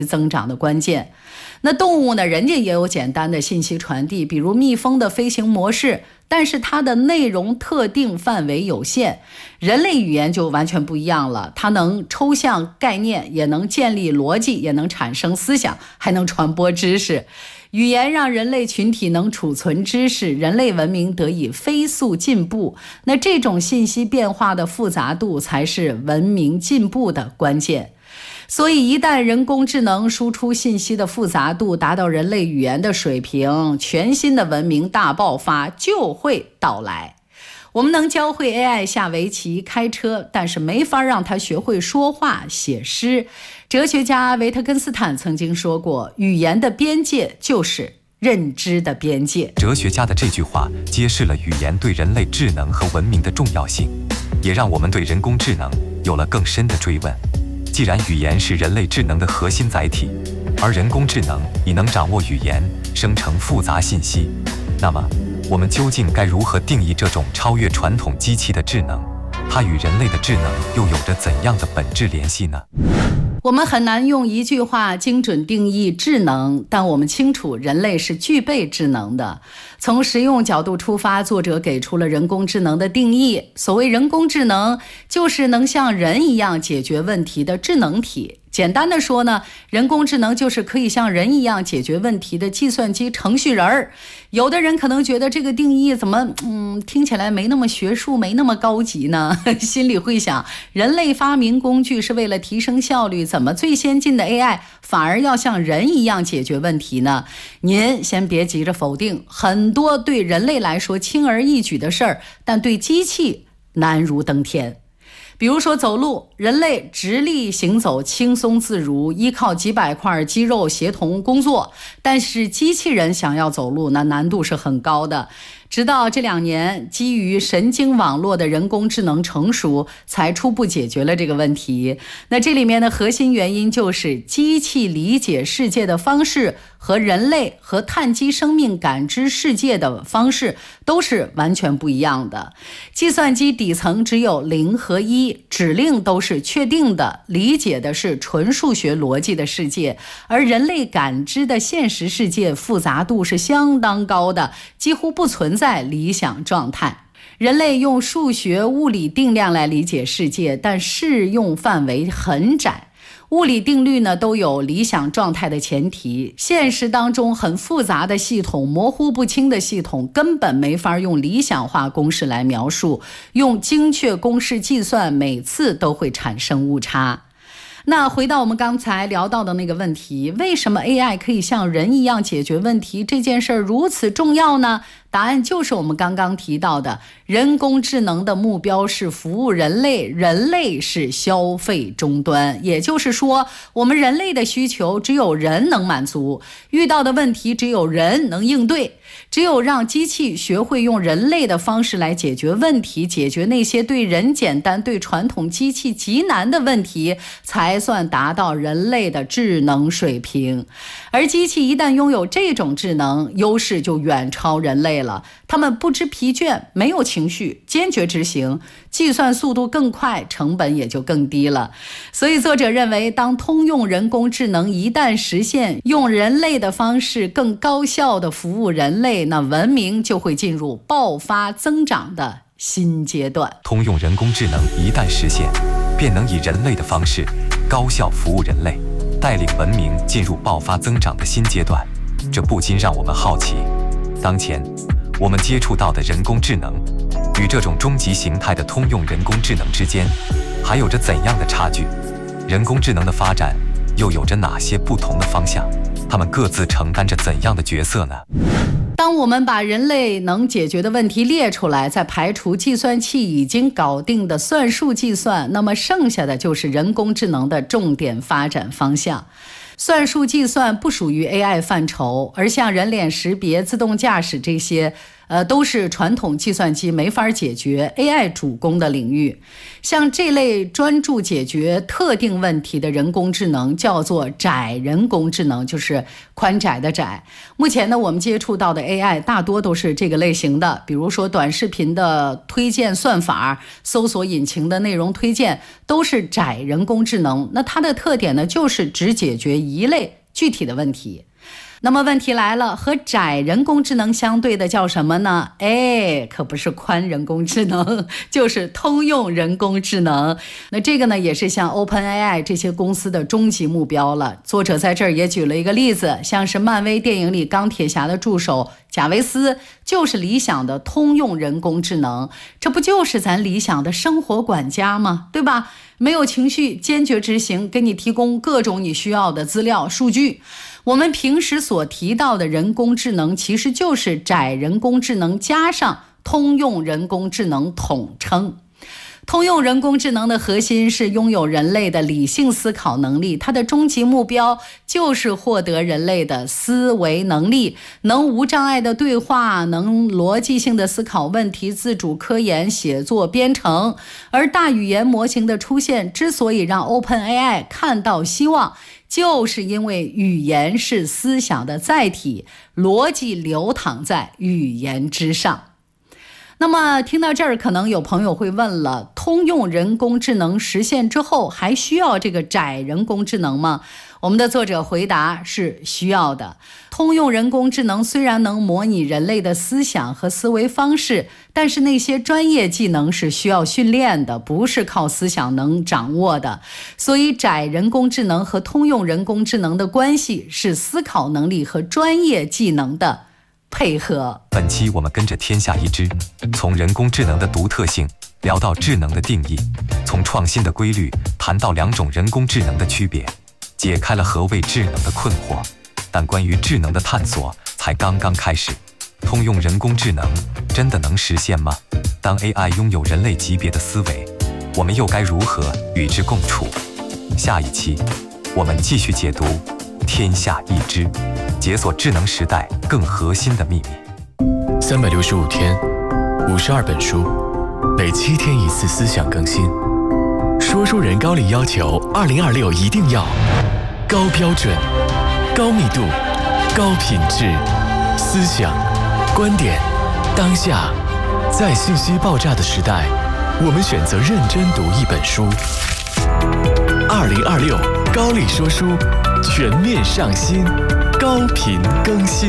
增长的关键。那动物呢，人家也有简单的信息传递，比如蜜蜂的飞行模式，但是它的内容特定，范围有限。人类语言就完全不一样了，它能抽象概念，也能建立逻辑，也能产生思想，还能传播知识。语言让人类群体能储存知识，人类文明得以飞速进步。那这种信息变化的复杂度才是文明进步的关键。所以一旦人工智能输出信息的复杂度达到人类语言的水平，全新的文明大爆发就会到来。我们能教会 AI 下围棋、开车，但是没法让它学会说话、写诗。哲学家维特根斯坦曾经说过，语言的边界就是认知的边界。 哲学家的这句话揭示了语言对人类智能和文明的重要性，也让我们对人工智能有了更深的追问。既然语言是人类智能的核心载体，而人工智能已能掌握语言，生成复杂信息，那么我们究竟该如何定义这种超越传统机器的智能？它与人类的智能又有着怎样的本质联系呢？ 我们很难用一句话精准定义智能，但我们清楚人类是具备智能的。从实用角度出发，作者给出了人工智能的定义。所谓人工智能，就是能像人一样解决问题的智能体。简单的说呢，人工智能就是可以像人一样解决问题的计算机程序人儿。有的人可能觉得这个定义怎么听起来没那么学术，没那么高级呢？心里会想，人类发明工具是为了提升效率，怎么最先进的 AI 反而要像人一样解决问题呢？您先别急着否定，很多对人类来说轻而易举的事儿，但对机器难如登天。比如说走路，人类直立行走轻松自如，依靠几百块肌肉协同工作，但是机器人想要走路，那难度是很高的。直到这2年，基于神经网络的人工智能成熟，才初步解决了这个问题。那这里面的核心原因就是机器理解世界的方式和人类和碳基生命感知世界的方式都是完全不一样的。计算机底层只有0和1，指令都是确定的，理解的是纯数学逻辑的世界，而人类感知的现实世界复杂度是相当高的，几乎不存在理想状态。人类用数学物理定量来理解世界，但适用范围很窄。物理定律呢都有理想状态的前提，现实当中很复杂的系统、模糊不清的系统根本没法用理想化公式来描述，用精确公式计算每次都会产生误差。那回到我们刚才聊到的那个问题，为什么 AI 可以像人一样解决问题，这件事如此重要呢？答案就是我们刚刚提到的，人工智能的目标是服务人类，人类是消费终端。也就是说，我们人类的需求只有人能满足，遇到的问题只有人能应对。只有让机器学会用人类的方式来解决问题，解决那些对人简单、对传统机器极难的问题，才算达到人类的智能水平。而机器一旦拥有这种智能，优势就远超人类了。他们不知疲倦，没有情绪，坚决执行，计算速度更快，成本也就更低了。所以作者认为，当通用人工智能一旦实现用人类的方式更高效地服务人类，那文明就会进入爆发增长的新阶段。 通用人工智能一旦实现，便能以人类的方式高效服务人类，带领文明进入爆发增长的新阶段。这不禁让我们好奇，当前我们接触到的人工智能与这种终极形态的通用人工智能之间还有着怎样的差距？人工智能的发展又有着哪些不同的方向？他们各自承担着怎样的角色呢？ 当我们把人类能解决的问题列出来，再排除计算器已经搞定的算术计算，那么剩下的就是人工智能的重点发展方向。算术计算不属于 AI 范畴，而像人脸识别、自动驾驶这些都是传统计算机没法解决 AI 主攻的领域。像这类专注解决特定问题的人工智能叫做窄人工智能，就是宽窄的窄。目前呢，我们接触到的 AI 大多都是这个类型的，比如说短视频的推荐算法、搜索引擎的内容推荐，都是窄人工智能。那它的特点呢，就是只解决一类具体的问题。那么问题来了，和窄人工智能相对的叫什么呢？可不是宽人工智能，就是通用人工智能。那这个呢，也是像 OpenAI 这些公司的终极目标了。作者在这儿也举了一个例子，像是漫威电影里钢铁侠的助手贾维斯，就是理想的通用人工智能。这不就是咱理想的生活管家吗？对吧？没有情绪，坚决执行，给你提供各种你需要的资料数据。我们平时所提到的人工智能，其实就是窄人工智能加上通用人工智能统称。通用人工智能的核心是拥有人类的理性思考能力，它的终极目标就是获得人类的思维能力，能无障碍的对话，能逻辑性的思考问题，自主科研、写作、编程。而大语言模型的出现之所以让 OpenAI 看到希望，就是因为语言是思想的载体，逻辑流淌在语言之上。那么听到这儿，可能有朋友会问了，通用人工智能实现之后，还需要这个窄人工智能吗？我们的作者回答是需要的。通用人工智能虽然能模拟人类的思想和思维方式，但是那些专业技能是需要训练的，不是靠思想能掌握的。所以窄人工智能和通用人工智能的关系是思考能力和专业技能的配合。 本期我们跟着天下一知，从人工智能的独特性聊到智能的定义，从创新的规律谈到两种人工智能的区别，解开了何谓智能的困惑。但关于智能的探索才刚刚开始，通用人工智能真的能实现吗？当 AI 拥有人类级别的思维，我们又该如何与之共处？下一期我们继续解读天下一知，解锁智能时代更核心的秘密。 365天，52本书，每7天1次思想更新。说书人高力要求2026一定要高标准、高密度、高品质，思想、观点，当下，在信息爆炸的时代，我们选择认真读一本书。2026高力说书，全面上新，高频更新。